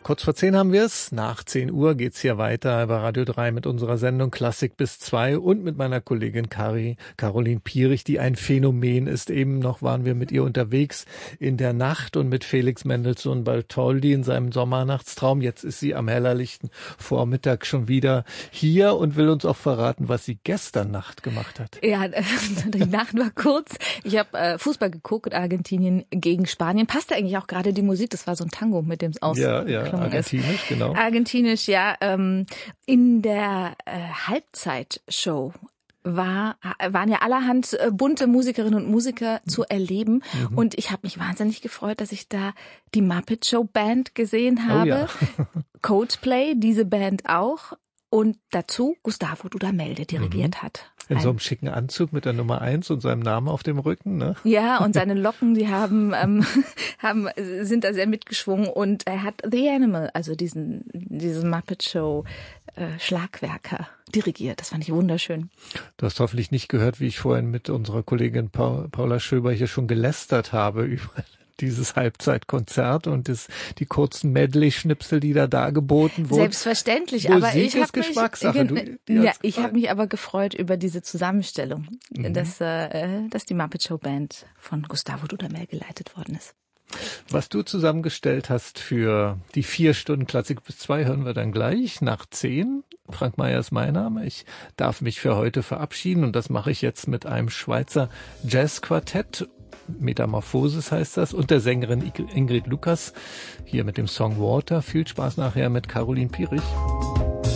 Kurz vor 10 haben wir es. Nach 10 Uhr geht's hier weiter bei Radio 3 mit unserer Sendung Klassik bis 2 und mit meiner Kollegin Caroline Pierich, die ein Phänomen ist. Eben noch waren wir mit ihr unterwegs in der Nacht und mit Felix Mendelssohn Bartholdy in seinem Sommernachtstraum. Jetzt ist sie am hellerlichten Vormittag schon wieder hier und will uns auch verraten, was sie gestern Nacht gemacht hat. Ja, die Nacht war kurz. Ich habe Fußball geguckt, Argentinien gegen Spanien. Passte eigentlich auch gerade die Musik, das war so ein Tango, mit dem es ausgeklungen ist. Ja, argentinisch, genau. Argentinisch, ja. In der Halbzeitshow waren ja allerhand bunte Musikerinnen und Musiker zu erleben. Und ich habe mich wahnsinnig gefreut, dass ich da die Muppet Show Band gesehen habe. Oh ja. Coldplay, diese Band auch. Und dazu Gustavo Dudamel, der dirigiert hat. In so einem schicken Anzug mit der Nummer 1 und seinem Namen auf dem Rücken, ne? Ja, und seine Locken, die sind da sehr mitgeschwungen. Und er hat The Animal, also diesen Muppet Show Schlagwerker dirigiert. Das fand ich wunderschön. Du hast hoffentlich nicht gehört, wie ich vorhin mit unserer Kollegin Paula Schöber hier schon gelästert habe über dieses Halbzeitkonzert und die kurzen Medley-Schnipsel, die da dargeboten wurden. Selbstverständlich, Musik aber ich habe Geschmackssache. Ich habe mich aber gefreut über diese Zusammenstellung, dass die Muppet Show Band von Gustavo Dudamel geleitet worden ist. Was du zusammengestellt hast für die 4 Stunden Klassik bis 2 hören wir dann gleich nach 10. Frank Meyer ist mein Name. Ich darf mich für heute verabschieden und das mache ich jetzt mit einem Schweizer Jazzquartett. Metamorphosis heißt das, und der Sängerin Ingrid Lukas, hier mit dem Song Water. Viel Spaß nachher mit Caroline Pierich.